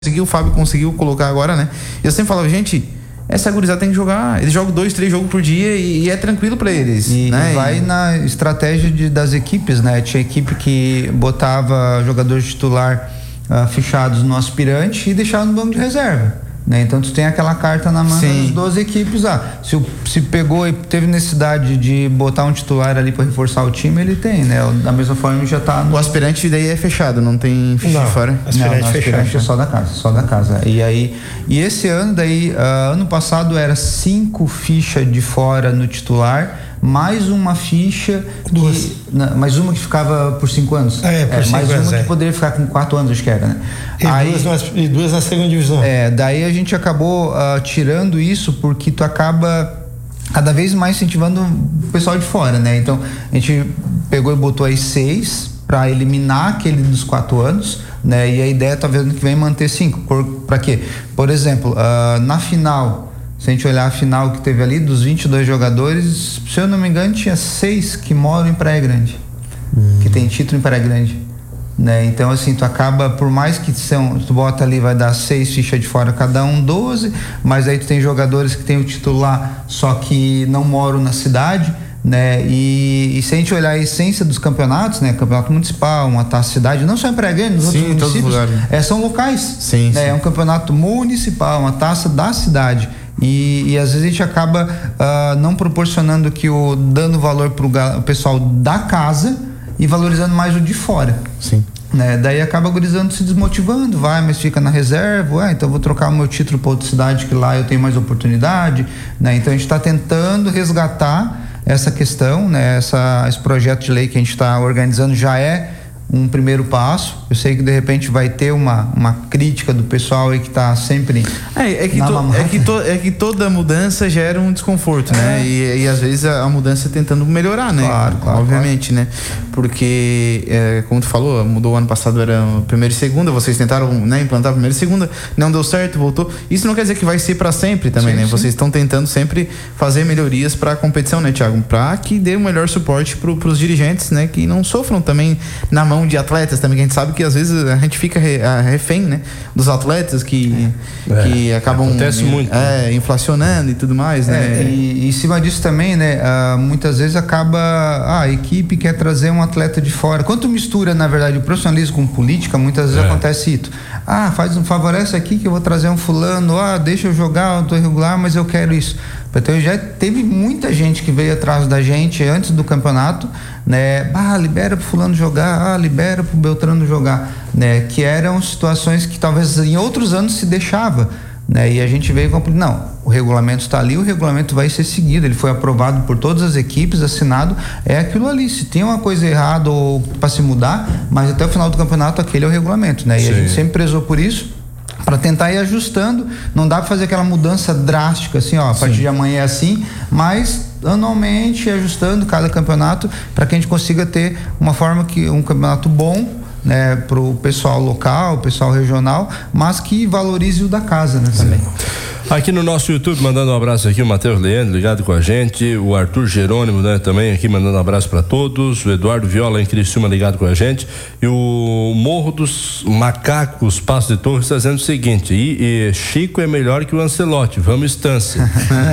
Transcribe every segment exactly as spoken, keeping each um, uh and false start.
conseguiu, o Fábio conseguiu colocar agora, né? Eu sempre falava, gente, essa gurizada tem que jogar. Eles jogam dois, três jogos por dia e, e é tranquilo pra eles. E, né? e vai e... na estratégia de, das equipes, né? Tinha equipe que botava jogadores titular uh, fechados no aspirante e deixava no banco de reserva. Né? Então tu tem aquela carta na mão das duas equipes. Ah, se, o, se pegou e teve necessidade de botar um titular ali para reforçar o time, ele tem, né? Da mesma forma já tá no... O aspirante daí é fechado, não tem ficha não, de fora. Aspirante, não, não, aspirante é só da casa, só da casa. E aí, e esse ano daí, uh, ano passado era cinco fichas de fora no titular, mais uma ficha, duas. Que, na, mais uma que ficava por cinco anos. É, por é, cinco mais anos, uma é. que poderia ficar com quatro anos, acho que era, né? E, aí, duas, na, e duas na segunda divisão. É, daí a gente acabou uh, tirando isso porque tu acaba cada vez mais incentivando o pessoal de fora, né? Então a gente pegou e botou aí seis para eliminar aquele dos quatro anos, né? E a ideia talvez ano que vem manter cinco. Para quê? Por exemplo, uh, na final, se a gente olhar a final que teve ali, dos vinte e dois jogadores, se eu não me engano, tinha seis que moram em Praia Grande, hum. que tem título em Praia Grande, né? Então, assim, tu acaba, por mais que são, tu bota ali, vai dar seis fichas de fora cada um, doze, mas aí tu tem jogadores que tem o título lá, só que não moram na cidade, né? E, e se a gente olhar a essência dos campeonatos, né? Campeonato municipal, uma taça cidade, não só em Praia Grande, nos sim, outros municípios, lugares. É, são locais. Sim, né? sim. É um campeonato municipal, uma taça da cidade. E, e às vezes a gente acaba uh, não proporcionando que o dando valor pro o pessoal da casa e valorizando mais o de fora. Sim. Né? Daí acaba agorizando, se desmotivando, vai, mas fica na reserva, ah, então vou trocar o meu título para outra cidade que lá eu tenho mais oportunidade, né? Então a gente está tentando resgatar essa questão, né? Essa, esse projeto de lei que a gente está organizando já é um primeiro passo. Eu sei que de repente vai ter uma, uma crítica do pessoal aí que está sempre é, é, que to, é, que to, é que toda mudança gera um desconforto, é. né? E, e às vezes a, a mudança tentando melhorar, né? Claro, claro, obviamente, claro. né? Porque, é, como tu falou, mudou o ano passado, era primeira e segunda, vocês tentaram, né, implantar primeira e segunda, não deu certo, voltou. Isso não quer dizer que vai ser para sempre também, sim, né? Sim. Vocês estão tentando sempre fazer melhorias para a competição, né, Thiago? Para que dê o melhor suporte para os dirigentes, né? Que não sofram também na mão de atletas também, que a gente sabe que às vezes a gente fica re, a, refém, né, dos atletas que, é, que acabam acontece muito, é, né? inflacionando e tudo mais, né? É, e, e em cima disso também, né, uh, muitas vezes acaba ah, a equipe quer trazer um atleta de fora. Quando mistura, na verdade, o profissionalismo com política, muitas vezes é. acontece isso. Ah, faz um favorece aqui que eu vou trazer um fulano, ah, deixa eu jogar, eu tô irregular, mas eu quero isso. Então já teve muita gente que veio atrás da gente antes do campeonato, né? Ah, libera pro fulano jogar, ah, libera pro Beltrano jogar, né? Que eram situações que talvez em outros anos se deixava, né? E a gente veio com, não, o regulamento está ali, o regulamento vai ser seguido, ele foi aprovado por todas as equipes, assinado, é aquilo ali. Se tem uma coisa errada ou para se mudar, mas até o final do campeonato aquele é o regulamento, né? E Sim. a gente sempre prezou por isso, para tentar ir ajustando. Não dá para fazer aquela mudança drástica assim, ó, a partir Sim. de amanhã é assim, mas anualmente ajustando cada campeonato para que a gente consiga ter uma forma que um campeonato bom, né, pro pessoal local, pessoal regional, mas que valorize o da casa, né, também. Sim. Aqui no nosso YouTube, mandando um abraço aqui, o Matheus Leandro ligado com a gente, o Arthur Jerônimo, né, também aqui mandando um abraço para todos, o Eduardo Viola em Criciúma ligado com a gente, e o Morro dos Macacos, Passo de Torres, está dizendo o seguinte, e, e Chico é melhor que o Ancelotti, vamos Estância.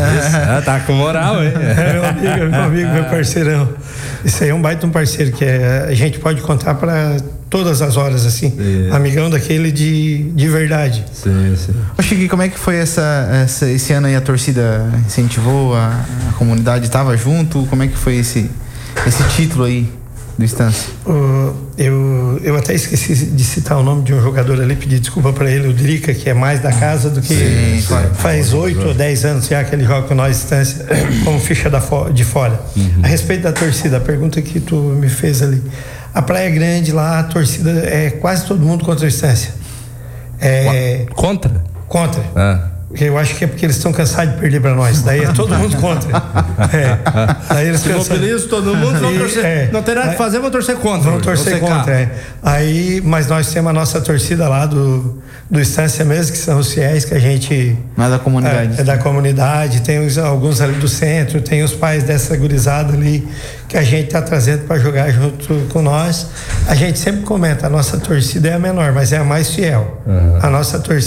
Ah, tá com moral, hein? É meu amigo, meu amigo, meu parceirão. Isso aí é um baita um parceiro que é, a gente pode contar para todas as horas, assim. Sim. Amigão daquele de, de verdade. Sim, sim. Ô Chico, como é que foi essa, essa, esse ano aí? A torcida incentivou, a, a comunidade estava junto? Como é que foi esse, esse título aí do Estância? Uh, eu, eu até esqueci de citar o nome de um jogador ali, pedi desculpa para ele, o Drica, que é mais da casa do que sim, sim. faz oito ou dez anos já que ele joga com nós Estância como ficha da fo- de fora. Uhum. A respeito da torcida, a pergunta que tu me fez ali, a Praia Grande lá, a torcida é quase todo mundo contra a Estância. É, contra? Contra. Ah. Eu acho que é porque eles estão cansados de perder para nós. Daí é todo mundo contra. É. Daí eles Se mobiliza todo mundo, vão torcer. É. Não tem nada que fazer, vão torcer contra. Vão torcer contra, é. Aí, mas nós temos a nossa torcida lá do, do Estância mesmo, que são os fiéis que a gente... Não é da comunidade. É, é da comunidade, tem os, alguns ali do centro, tem os pais dessa gurizada ali que a gente está trazendo para jogar junto com nós. A gente sempre comenta, a nossa torcida é a menor, mas é a mais fiel. Uhum. A nossa torcida